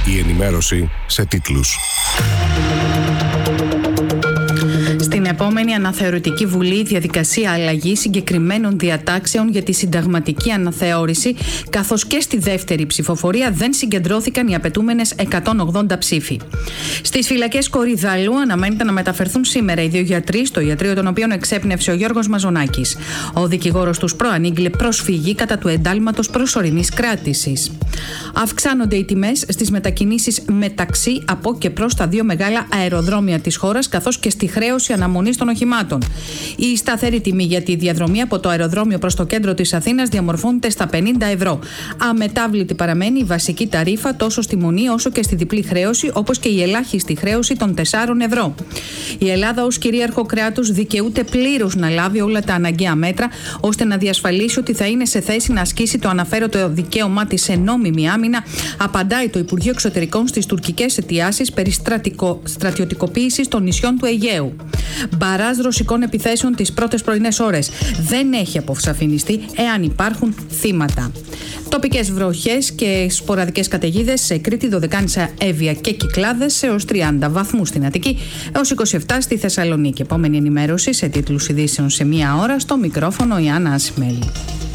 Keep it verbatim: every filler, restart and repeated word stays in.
Η ενημέρωση σε τίτλους. Στην επόμενη αναθεωρητική βουλή, η διαδικασία αλλαγής συγκεκριμένων διατάξεων για τη συνταγματική αναθεώρηση, καθώς και στη δεύτερη ψηφοφορία, δεν συγκεντρώθηκαν οι απαιτούμενες εκατόν ογδόντα ψήφοι. Στις φυλακές Κορυδαλού αναμένεται να μεταφερθούν σήμερα οι δύο γιατροί, στο ιατρείο των οποίων εξέπνευσε ο Γιώργος Μαζονάκης. Ο δικηγόρος τους προανήγγειλε προσφυγή κατά του εντάλματος προσωρινής κράτησης. Αυξάνονται οι τιμές στις μετακινήσεις μεταξύ, από και προς τα δύο μεγάλα αεροδρόμια της χώρας, καθώς και στη χρέωση αναμονής των οχημάτων. Η σταθερή τιμή για τη διαδρομή από το αεροδρόμιο προς το κέντρο της Αθήνας διαμορφώνεται στα πενήντα ευρώ. Αμετάβλητη παραμένει η βασική ταρίφα τόσο στη μονή όσο και στη διπλή χρέωση, όπως και η ελάχιστη χρέωση των τεσσάρων ευρώ. Η Ελλάδα ως κυρίαρχο κράτος δικαιούται πλήρως να λάβει όλα τα αναγκαία μέτρα ώστε να διασφαλίσει ότι θα είναι σε θέση να ασκήσει το αναφέροτο δικαίωμά της σε νόμιμη άμυνα, απαντάει το Υπουργείο Εξωτερικών στις τουρκικές αιτιάσεις περί στρατικο... στρατιωτικοποίησης των νησιών του Αιγαίου. Μπαράζ ρωσικών επιθέσεων τις πρώτες πρωινές ώρες. Δεν έχει αποσαφινιστεί εάν υπάρχουν θύματα. Τοπικές βροχές και σποραδικές καταιγίδες σε Κρήτη, Δωδεκάνησα, Εύβοια και Κυκλάδες έως τριάντα βαθμούς στην Αττική, έως είκοσι επτά στη Θεσσαλονίκη. Επόμενη ενημέρωση σε τίτλους ειδήσεων σε μία ώρα, στο μικρόφωνο η Άννα Ασημέλη.